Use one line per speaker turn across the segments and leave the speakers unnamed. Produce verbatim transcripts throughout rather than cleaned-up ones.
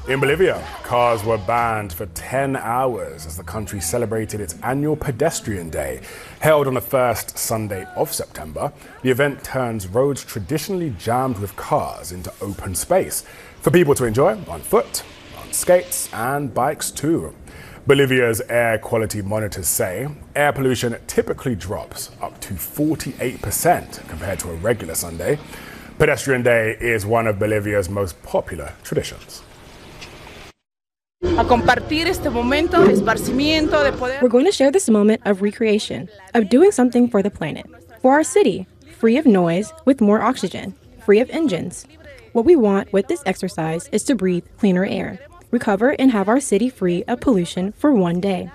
In Bolivia, cars were banned for ten hours as the country celebrated its annual Pedestrian Day. Held on the first Sunday of September, the event turns roads traditionally jammed with cars into open space for people to enjoy on foot, on skates and bikes too. Bolivia's air quality monitors say air pollution typically drops up to forty-eight percent compared to a regular Sunday. Pedestrian Day is one of Bolivia's most popular traditions.
We're going
to share this moment of recreation, of doing something for the planet, for our city, free of noise, with more oxygen, free of engines. What we want with this exercise is to breathe cleaner air, recover and have our city free of pollution for one day.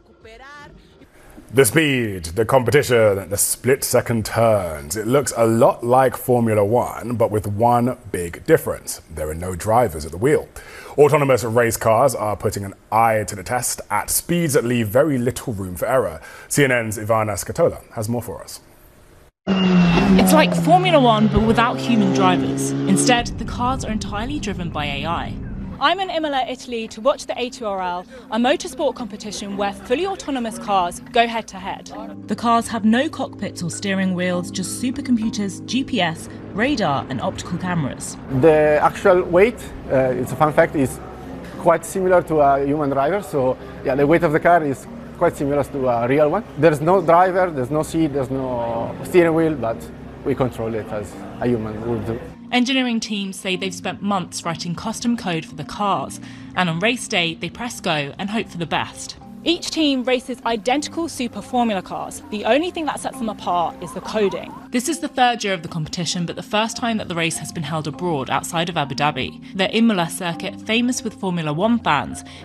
The speed, the competition, the split-second turns. It looks a lot like Formula One, but with one big difference. There are no drivers at the wheel. Autonomous race cars are putting an eye to the test at speeds that leave very little room for error. C N N's Ivana Scatola has more for us.
It's like Formula One, but without human drivers. Instead, the cars are entirely driven by A I.
I'm in Imola, Italy to watch the A two R L, a motorsport competition where fully autonomous cars go head-to-head.
The cars have no cockpits or steering wheels, just supercomputers, G P S, radar and optical cameras.
The actual weight, uh, it's a fun fact, is quite similar to a human driver. So yeah, the weight of the car is quite similar to a real one. There's no driver, there's no seat, there's no steering wheel, but we control it as a human would do.
Engineering teams say they've spent months writing custom code for the cars, and on race day they press go and hope for the best.
Each team races identical Super Formula cars. The only thing that sets them apart is the coding.
This is the third year of the competition, but the first time that the race has been held abroad outside of Abu Dhabi. The Imola circuit, famous with Formula One fans,